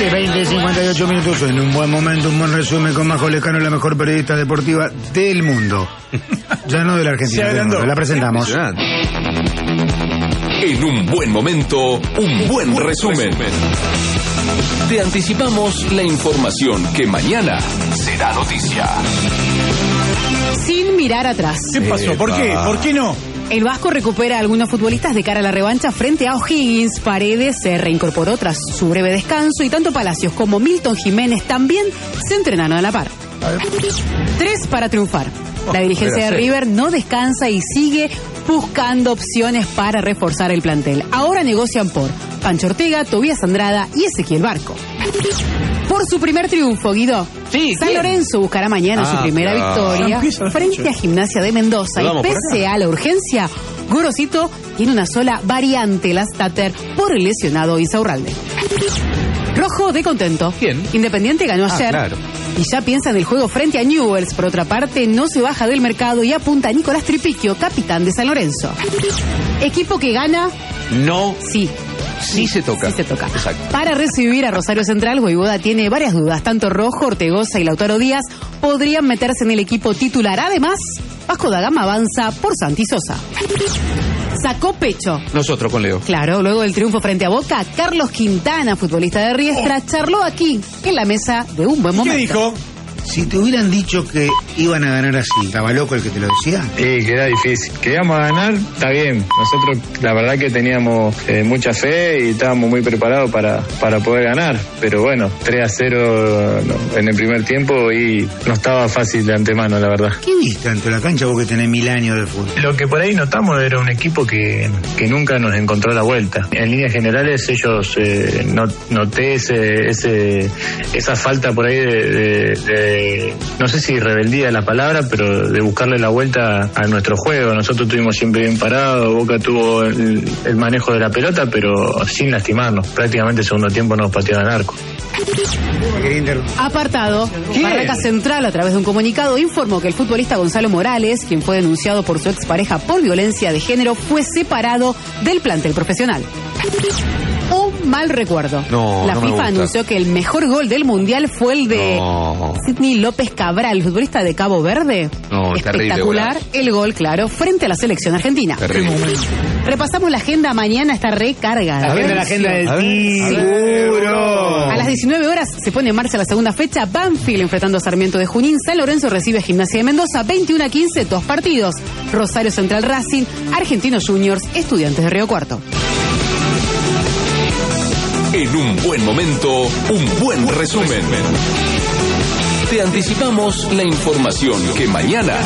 7:20, 58 minutos. En un buen momento, un buen resumen con Majo Lescano, la mejor periodista deportiva del mundo. Ya no de la Argentina, del mundo. La presentamos. En un buen momento, un buen resumen. Te anticipamos la información que mañana será noticia. Sin mirar atrás. ¿Qué pasó? ¿Por qué? ¿Por qué no? El Vasco recupera a algunos futbolistas de cara a la revancha frente a O'Higgins. Paredes se reincorporó tras su breve descanso y tanto Palacios como Milton Jiménez también se entrenaron a la par. 3 para triunfar. La dirigencia de River no descansa y sigue buscando opciones para reforzar el plantel. Ahora negocian por Pancho Ortega, Tobías Andrada y Ezequiel Barco. Por su primer triunfo, Guido. Sí, San Lorenzo buscará mañana su primera victoria frente a Gimnasia de Mendoza. Y pese a la urgencia, Gorosito tiene una sola variante, la Stater, por el lesionado Insaurralde. Rojo de contento. ¿Quién? Independiente ganó ayer. Claro. Y ya piensa en el juego frente a Newell's. Por otra parte, no se baja del mercado y apunta a Nicolás Tripicchio, capitán de San Lorenzo. Equipo que gana. No. Sí se toca. Sí se toca. Exacto. Para recibir a Rosario Central, Voivoda tiene varias dudas. Tanto Rojo, Ortegoza y Lautaro Díaz podrían meterse en el equipo titular. Además, Vasco da Gama avanza por Santi Sosa. Sacó pecho. Nosotros con Leo. Claro, luego del triunfo frente a Boca, Carlos Quintana, futbolista de Riestra, charló aquí, en la mesa de un buen momento. ¿Qué dijo? Si te hubieran dicho que iban a ganar así, ¿estaba loco el que te lo decía? Sí, que era difícil. Que íbamos a ganar, está bien. Nosotros la verdad que teníamos mucha fe y estábamos muy preparados para poder ganar. Pero bueno, 3-0 en el primer tiempo y no estaba fácil de antemano, la verdad. ¿Qué viste ante la cancha vos que tenés 1000 años de fútbol? Lo que por ahí notamos era un equipo que nunca nos encontró la vuelta. En líneas generales ellos noté esa falta por ahí de no sé si rebeldía es la palabra, pero de buscarle la vuelta a nuestro juego. Nosotros estuvimos siempre bien parados, Boca tuvo el manejo de la pelota, pero sin lastimarnos. Prácticamente el segundo tiempo nos pateaban arco. Apartado. Barraca Central, a través de un comunicado, informó que el futbolista Gonzalo Morales, quien fue denunciado por su expareja por violencia de género, fue separado del plantel profesional. Un mal recuerdo. La FIFA anunció que el mejor gol del Mundial fue el de Sidney López Cabral, futbolista de Cabo Verde. Espectacular el gol, claro, frente a la selección argentina. Repasamos la agenda, mañana está recargada. La agenda del seguro. A las 19 horas se pone en marcha la segunda fecha. Banfield enfrentando a Sarmiento de Junín. San Lorenzo recibe a Gimnasia de Mendoza. 21-15, 2 partidos. Rosario Central Racing, Argentinos Juniors, Estudiantes de Río Cuarto. En un buen momento, un buen resumen. Te anticipamos la información que mañana